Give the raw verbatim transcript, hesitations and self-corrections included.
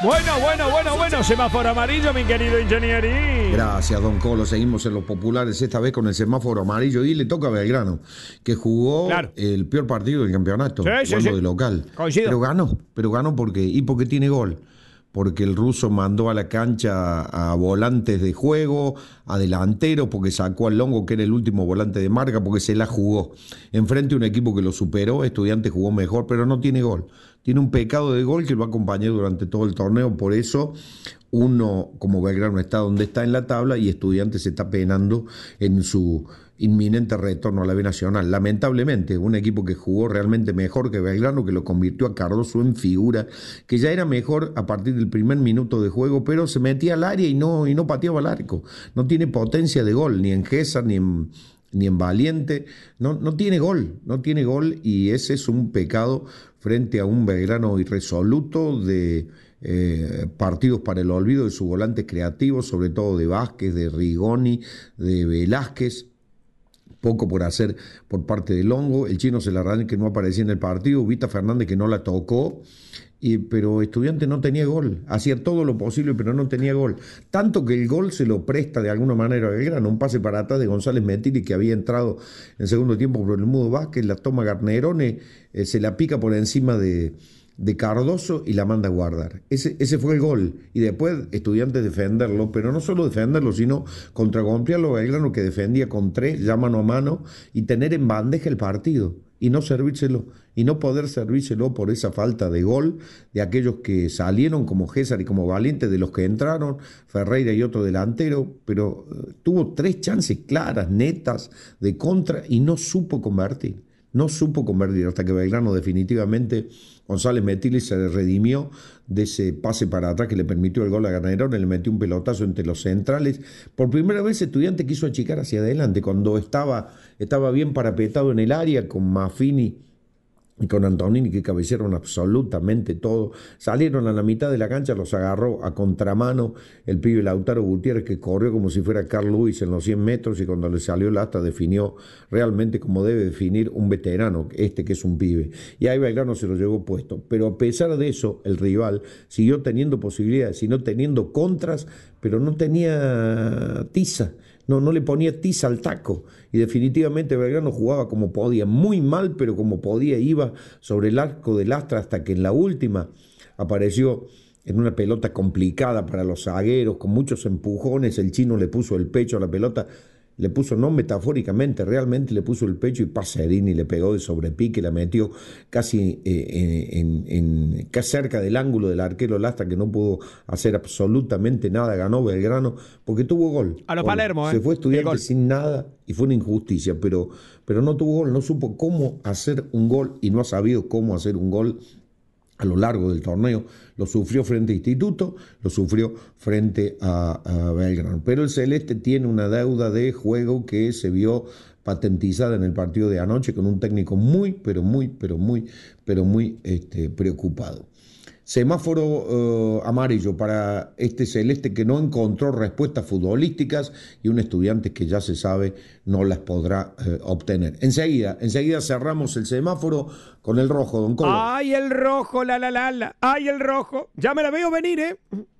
Bueno, bueno, bueno, bueno, semáforo amarillo, mi querido Ingenieri. Gracias, don Colo. Seguimos en los populares, esta vez con el semáforo amarillo. Y le toca a Belgrano, que jugó Claro. el peor partido del campeonato, Sí, sí, jugando sí. de local. Coincido. Pero ganó, pero ganó porque, y porque tiene gol. Porque el ruso mandó a la cancha a volantes de juego, a delanteros, porque sacó al Longo, que era el último volante de marca, porque se la jugó. Enfrente a un equipo que lo superó, Estudiantes jugó mejor, pero no tiene gol. Tiene un pecado de gol que lo ha acompañado durante todo el torneo, por eso uno, como Belgrano, está donde está en la tabla y Estudiantes se está penando en su inminente retorno a la B Nacional. Lamentablemente, un equipo que jugó realmente mejor que Belgrano, que lo convirtió a Cardoso en figura, que ya era mejor a partir del primer minuto de juego, pero se metía al área y no, y no pateaba al arco. No tiene potencia de gol, ni en Gesar, ni en, ni en Valiente. No, no tiene gol, no tiene gol, y ese es un pecado frente a un Belgrano irresoluto de eh, partidos para el olvido de sus volantes creativos, sobre todo de Vázquez, de Rigoni, de Velázquez. Poco por hacer por parte de Longo, el chino Celarrán que no aparecía en el partido, Vita Fernández que no la tocó, y, pero Estudiante no tenía gol, hacía todo lo posible pero no tenía gol, tanto que el gol se lo presta de alguna manera a Belgrano, un pase para atrás de González Metili que había entrado en segundo tiempo por el Mudo Vázquez, la toma Garnerone, eh, se la pica por encima de... de Cardoso y la manda a guardar. Ese, ese fue el gol. Y después Estudiantes defenderlo, pero no solo defenderlo, sino contragolpearlo a Belgrano, que defendía con tres, ya mano a mano, y tener en bandeja el partido, y no servírselo, y no poder servírselo por esa falta de gol de aquellos que salieron como Gesar y como Valiente, de los que entraron, Ferreira y otro delantero, pero uh, tuvo tres chances claras, netas, de contra, y no supo convertir. No supo convertir hasta que Belgrano definitivamente, González Metili se redimió de ese pase para atrás que le permitió el gol a Garnerone, le metió un pelotazo entre los centrales. Por primera vez Estudiante quiso achicar hacia adelante cuando estaba, estaba bien parapetado en el área con Maffini y con Antonini, que cabecearon absolutamente todo. Salieron a la mitad de la cancha, los agarró a contramano el pibe Lautaro Gutiérrez, que corrió como si fuera Carl Lewis en los cien metros, y cuando le salió el asta definió realmente como debe definir un veterano, este que es un pibe. Y ahí Belgrano se lo llevó puesto. Pero a pesar de eso, el rival siguió teniendo posibilidades, siguió teniendo contras, pero no tenía tiza. No, no le ponía tiza al taco, y definitivamente Belgrano jugaba como podía, muy mal, pero como podía iba sobre el arco del Astra, hasta que en la última apareció en una pelota complicada para los zagueros, con muchos empujones, el chino le puso el pecho a la pelota, le puso, no metafóricamente, realmente le puso el pecho, y Pacerini le pegó de sobrepique, la metió casi, eh, en, en, casi cerca del ángulo del arquero Lastra, que no pudo hacer absolutamente nada. Ganó Belgrano porque tuvo gol. A los gol. Palermo, Se ¿eh? fue Estudiante sin nada y fue una injusticia, pero, pero no tuvo gol, no supo cómo hacer un gol y no ha sabido cómo hacer un gol a lo largo del torneo. Lo sufrió frente a Instituto, lo sufrió frente a, a Belgrano. Pero el Celeste tiene una deuda de juego que se vio patentizada en el partido de anoche, con un técnico muy, pero muy, pero muy, pero muy este, preocupado. Semáforo uh, amarillo para este Celeste, que no encontró respuestas futbolísticas, y un Estudiante que ya se sabe no las podrá uh, obtener. Enseguida, enseguida cerramos el semáforo con el rojo, don Colo. ¡Ay, el rojo, la, la, la, la! ¡Ay, el rojo! Ya me la veo venir, ¿eh?